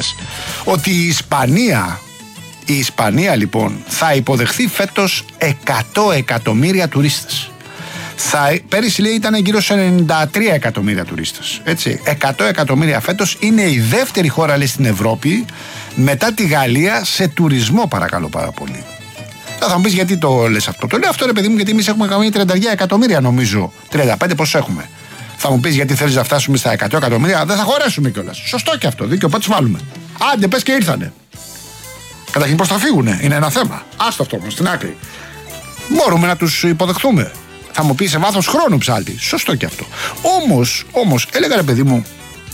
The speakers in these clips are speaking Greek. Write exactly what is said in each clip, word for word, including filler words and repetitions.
χθες, ότι η Ισπανία, η Ισπανία λοιπόν θα υποδεχθεί φέτος εκατό εκατομμύρια τουρίστες. Θα, πέρυσι λέει ήταν γύρω σε ενενήντα τρία εκατομμύρια τουρίστες. Έτσι, εκατό εκατομμύρια φέτος. Είναι η δεύτερη χώρα λέει στην Ευρώπη μετά τη Γαλλία σε τουρισμό, παρακαλώ πάρα πολύ. Θα μου πεις γιατί το λες αυτό. Το λέω αυτό ρε παιδί μου γιατί εμείς έχουμε καμία τριάντα εκατομμύρια νομίζω. τριάντα πέντε πόσο έχουμε. Θα μου πεις γιατί θέλεις να φτάσουμε στα εκατό εκατομμύρια. Δεν θα χωρέσουμε κιόλας. Σωστό και αυτό. Δίκιο, πάτε βάλουμε. Άντε πες και ήρθανε. Καταρχήν πώς θα φύγουνε. Είναι ένα θέμα. Άστο αυτό όμως στην άκρη. Μπορούμε να τους υποδεχθούμε. Θα μου πει σε βάθος χρόνου ψάλτη. Σωστό και αυτό. Όμως, όμως, έλεγα ρε παιδί μου,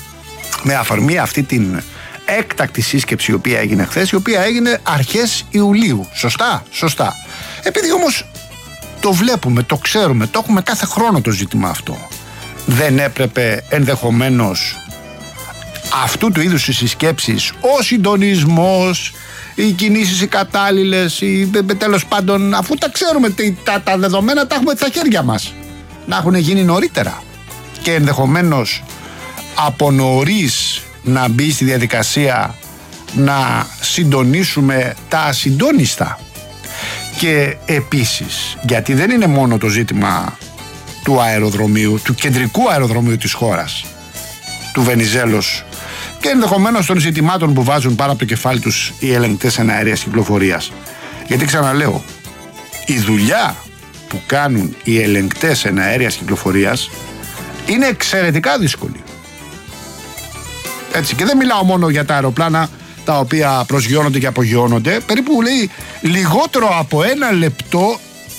με αφορμή αυτή την έκτακτη σύσκεψη η οποία έγινε χθες, η οποία έγινε αρχές Ιουλίου. Σωστά, σωστά. Επειδή όμως το βλέπουμε, το ξέρουμε, το έχουμε κάθε χρόνο το ζήτημα αυτό, δεν έπρεπε ενδεχομένως αυτού του είδους οι συσκέψεις, ο συντονισμός, οι κινήσεις οι κατάλληλες, οι, τέλος πάντων, αφού τα ξέρουμε, τα, τα δεδομένα τα έχουμε στα χέρια μας, να έχουν γίνει νωρίτερα και ενδεχομένως από νωρίς να μπει στη διαδικασία να συντονίσουμε τα ασυντόνιστα. Και επίσης, γιατί δεν είναι μόνο το ζήτημα του αεροδρομίου, του κεντρικού αεροδρομίου της χώρας, του Βενιζέλος, και ενδεχομένως των ζητημάτων που βάζουν πάνω από το κεφάλι τους οι ελεγκτές εναέριας κυκλοφορίας. Γιατί ξαναλέω, η δουλειά που κάνουν οι ελεγκτές εναέριας κυκλοφορίας είναι εξαιρετικά δύσκολη. Έτσι, και δεν μιλάω μόνο για τα αεροπλάνα τα οποία προσγειώνονται και απογειώνονται. Περίπου λέει λιγότερο από ένα λεπτό,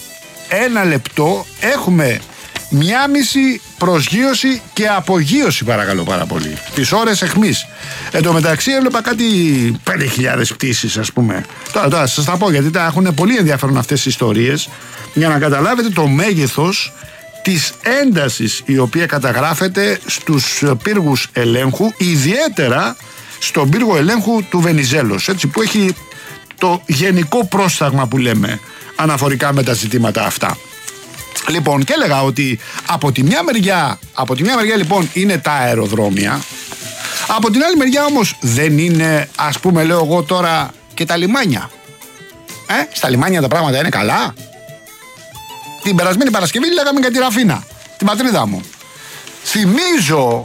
ένα λεπτό έχουμε μία μισή προσγείωση και απογείωση, παρακαλώ πάρα πολύ, τις ώρες εχμής. Εν τω μεταξύ έβλεπα κάτι πέντε χιλιάδες πτήσεις, ας πούμε. Τώρα, τώρα σας τα πω γιατί τα έχουν πολύ ενδιαφέρον αυτές οι ιστορίες, για να καταλάβετε το μέγεθος της έντασης η οποία καταγράφεται στους πύργους ελέγχου, ιδιαίτερα στον πύργο ελέγχου του Βενιζέλος, έτσι, που έχει το γενικό πρόσταγμα που λέμε αναφορικά με τα ζητήματα αυτά. Λοιπόν, και έλεγα ότι από τη μια μεριά, από τη μια μεριά λοιπόν είναι τα αεροδρόμια, από την άλλη μεριά όμως δεν είναι, ας πούμε λέω εγώ τώρα, και τα λιμάνια. Ε, στα λιμάνια τα πράγματα είναι καλά. Την περασμένη Παρασκευή λέγαμε για τη Ραφίνα, την πατρίδα μου. Θυμίζω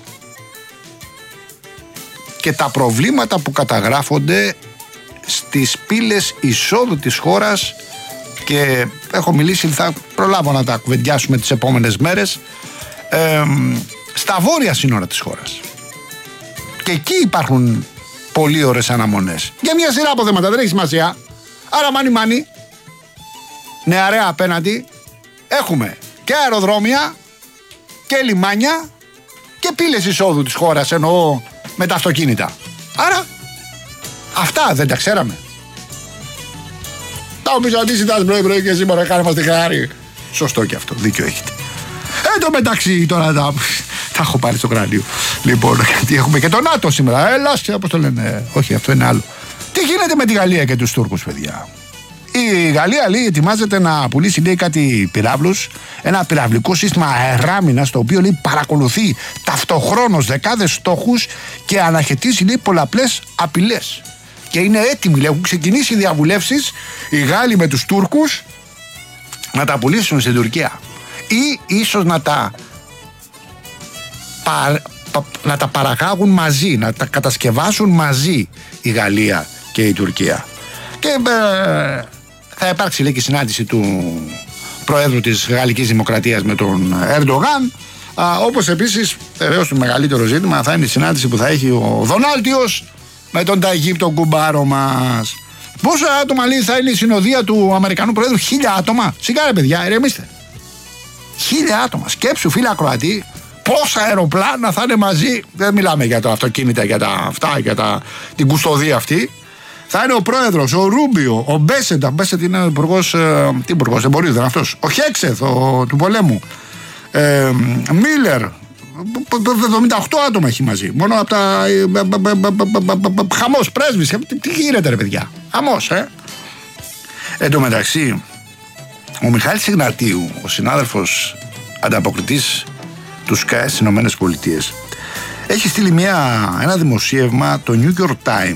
και τα προβλήματα που καταγράφονται στις πύλες εισόδου της χώρας, και έχω μιλήσει, θα προλάβω να τα κουβεντιάσουμε τις επόμενες μέρες, ε, στα βόρεια σύνορα της χώρας. Και εκεί υπάρχουν πολύ ωραίες αναμονές για μια σειρά από θέματα, δεν έχει σημασία. Άρα μάνι μάνι, νεαρέα απέναντι, έχουμε και αεροδρόμια και λιμάνια και πύλες εισόδου της χώρας, εννοώ με τα αυτοκίνητα. Άρα αυτά δεν τα ξέραμε. Τα οποία αντίστοιχα πρωί πρωί και σήμερα κάνε μας τη χάρη. Σωστό και αυτό, δίκιο έχετε. Εν τω μεταξύ τώρα τα, τα έχω πάρει στο κράνιο. Λοιπόν, γιατί έχουμε και τον ΝΑΤΟ σήμερα. Έλα, όπως το λένε. Όχι, αυτό είναι άλλο. Τι γίνεται με τη Γαλλία και τους Τούρκους, παιδιά? Η Γαλλία λέει ετοιμάζεται να πουλήσει, λέει, κάτι πυράβλους, ένα πυραυλικό σύστημα αεράμινας, το οποίο λέει παρακολουθεί ταυτοχρόνως δεκάδες στόχους και αναχαιτήσει, λέει, πολλαπλές απειλές. Και είναι έτοιμοι, λέει, έχουν ξεκινήσει οι διαβουλεύσεις οι Γάλλοι με τους Τούρκους να τα πουλήσουν στην Τουρκία, ή ίσως να τα, πα, πα, να τα παραγάγουν μαζί, να τα κατασκευάσουν μαζί η Γαλλία και η Τουρκία. Και ε, θα υπάρξει, λέει, και συνάντηση του Προέδρου της Γαλλικής Δημοκρατίας με τον Ερντογάν, όπως επίσης βεβαίως το μεγαλύτερο ζήτημα θα είναι η συνάντηση που θα έχει ο Δονάλτιος με τον Ταγίπ τον κουμπάρο μας. Πόσα άτομα, λέει, θα είναι η συνοδεία του Αμερικανού Προέδρου? Χίλια άτομα. Σιγά ρε παιδιά, ηρεμήστε. Χίλια άτομα. Σκέψου, φίλε ακροατή, πόσα αεροπλάνα θα είναι μαζί. Δεν μιλάμε για τα αυτοκίνητα, για τα αυτά, για τα, την κουστοδία αυτή. Θα είναι ο πρόεδρος, ο Ρούμπιο, ο Μπέσεντ. Ο Μπέσεντ είναι ο υπουργός, ε, τι υπουργός, εμπορίου δεν είναι αυτός. Ο Χέξεθ, ο, του πολέμου. Ε, Μίλλερ. εβδομήντα οκτώ άτομα έχει μαζί. Μόνο από τα. Χαμός, πρέσβης. Τι γίνεται, ρε παιδιά? Χαμός, ε. Εν τω μεταξύ, ο Μιχάλης Ιγνατίου, ο συνάδελφος ανταποκριτής του ΣΚΑΕ στις Ηνωμένες Πολιτείες, έχει στείλει μια, ένα δημοσίευμα, το New York Times,